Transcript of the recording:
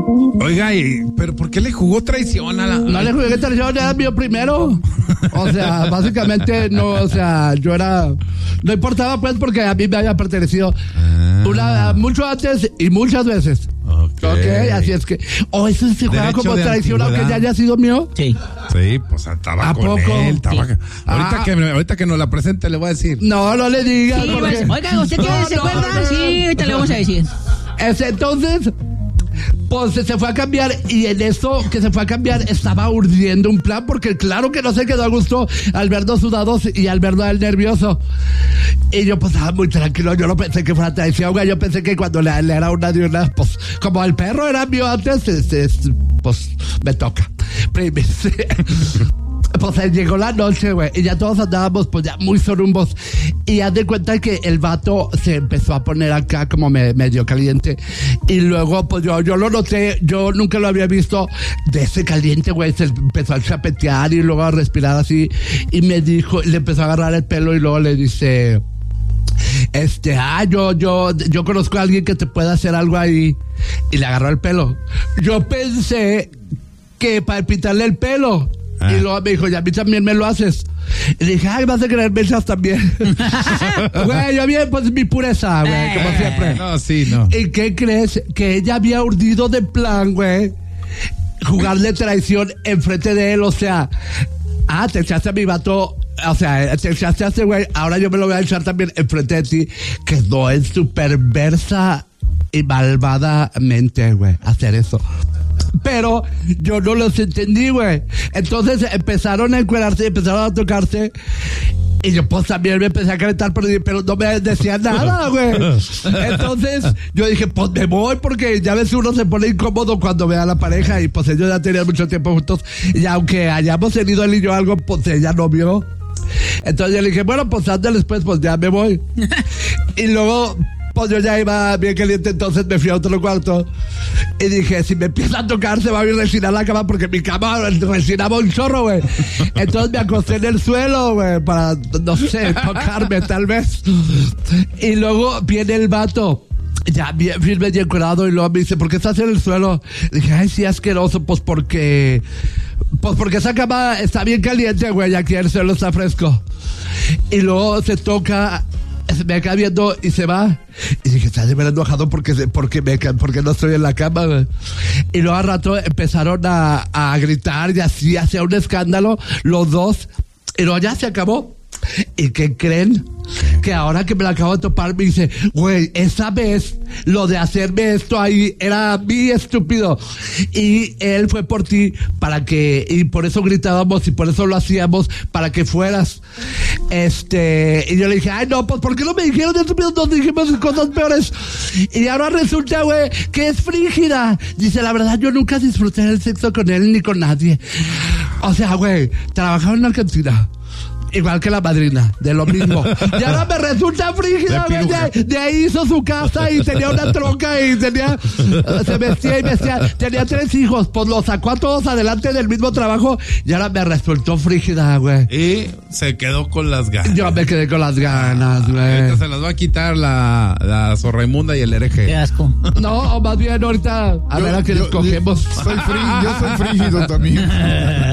Oiga, ¿pero por qué le jugó traición a la...? No le jugué traición, era mío primero. O sea, básicamente no, o sea, yo era... No importaba pues porque a mí me había pertenecido mucho antes y muchas veces. Ok, así es que... eso se juega Derecho como de traición antigüedad. aunque ya haya sido mío. Sí. Sí, pues estaba ¿A con poco? él. Estaba... Sí. Ahorita que nos la presente le voy a decir. No le digas. Sí, porque... oiga, ¿usted quiere se acuerda? Sí, ahorita le vamos a decir. Entonces, pues se fue a cambiar y en eso que se fue a cambiar estaba urdiendo un plan porque claro que no se quedó a gusto al vernos sudados y al vernos a él nervioso. Y yo pues estaba muy tranquilo, yo no pensé que fuera traición, güey. Yo pensé que cuando le era una de una, pues como el perro era mío antes, pues me toca. Pues llegó la noche, güey, y ya todos andábamos pues ya muy sorumbos. Y haz de cuenta que el vato se empezó a poner acá como medio caliente. Y luego pues yo lo noté, yo nunca lo había visto de ese caliente, güey. Se empezó a chapetear y luego a respirar así. Y me dijo, le empezó a agarrar el pelo y luego le dice... yo conozco a alguien que te pueda hacer algo ahí. Y le agarró el pelo. Yo pensé que para pintarle el pelo. Y luego me dijo, ya a mí también me lo haces. Y le dije, vas a querer mechas también. Güey, yo bien, pues mi pureza, güey, como siempre. No, sí, no. ¿Y qué crees? Que ella había urdido de plan, güey, jugarle traición enfrente de él, o sea, te echaste a mi vato, o sea, te echaste a ese güey, ahora yo me lo voy a echar también enfrente de ti, que no es su perversa y malvadamente, güey, hacer eso. Pero yo no los entendí, güey. Entonces empezaron a encuerarse, empezaron a tocarse. Y yo pues también me empecé a calentar, pero no me decían nada, güey. Entonces yo dije, pues me voy, porque ya ves uno se pone incómodo cuando ve a la pareja. Y pues ellos ya tenían mucho tiempo juntos. Y aunque hayamos tenido él y yo algo, pues ella no vio. Entonces yo le dije, bueno, pues ándale, pues ya me voy. Y luego... pues yo ya iba bien caliente, entonces me fui a otro cuarto y dije, si me empieza a tocar se va a ir resinar la cama, porque mi cama resinaba un chorro, güey. Entonces me acosté en el suelo, güey, para, no sé, tocarme tal vez. Y luego viene el vato, ya bien firme y encuerado, y luego me dice, ¿por qué estás en el suelo? Y dije, ay, sí, asqueroso, pues porque esa cama está bien caliente, güey, y aquí el suelo está fresco. Y luego se toca... me queda viendo y se va. Y dije, está de verdad enojado porque no estoy en la cama, güey. Y luego al rato empezaron a gritar y así, hacía un escándalo los dos. Y luego ya se acabó. ¿Y qué creen? Que ahora que me la acabo de topar me dice, güey, esa vez lo de hacerme esto ahí era mi estúpido. Y él fue por ti y por eso gritábamos y por eso lo hacíamos, para que fueras. Y yo le dije, ay no, pues ¿por qué no me dijeron de estúpido? Nos dijimos cosas peores. Y ahora resulta, güey, que es frígida. Dice, la verdad, yo nunca disfruté el sexo con él ni con nadie. O sea, güey, trabajaba en una cantina. Igual que la madrina, de lo mismo. Y ahora me resulta frígida, güey. De ahí hizo su casa y tenía una troca y se vestía y vestía. Tenía 3 hijos, pues los sacó a todos adelante del mismo trabajo y ahora me resultó frígida, güey. Y se quedó con las ganas. Yo me quedé con las ganas, güey. Ahorita se las va a quitar la zorraimunda y el hereje. Qué asco. No, o más bien ahorita, a ver a qué escogemos. Yo soy frígido también.